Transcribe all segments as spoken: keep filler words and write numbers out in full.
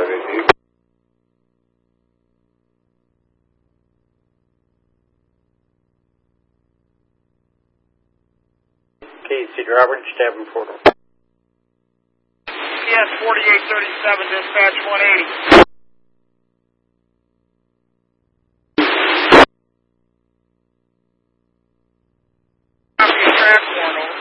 eighty. Casey Roberts, Davenport. C S forty-eight thirty-seven, dispatch one eighty. Copy, track one, over.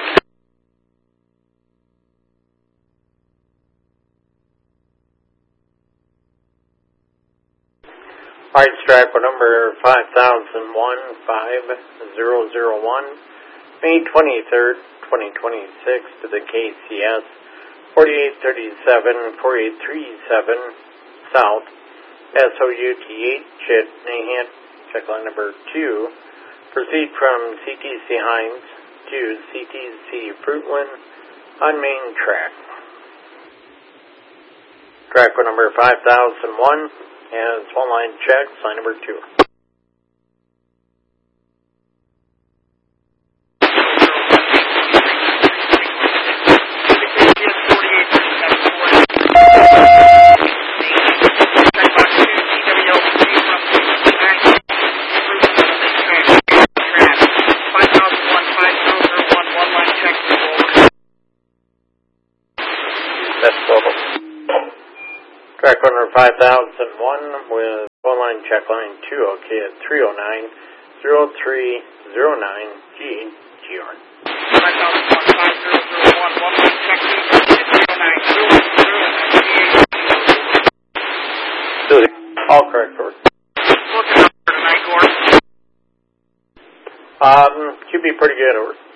Alright, strike with number five thousand one, five thousand one, May twenty-third, twenty twenty-six to the K C S forty-eight thirty-seven, forty-eight thirty-seven South, S O U T H at Nahant, check line number two. Proceed from C T C Hines to C T C Fruitland on main track. Track with number five thousand one has one line check, line number two. Track runner five thousand one with phone line check line two, okay, at three oh nine, oh three oh nine G G R. five thousand one, five thousand one, one line check three oh nine, G H. All correct, Gord. Looking up for tonight, Gord. Um, should be pretty good, over.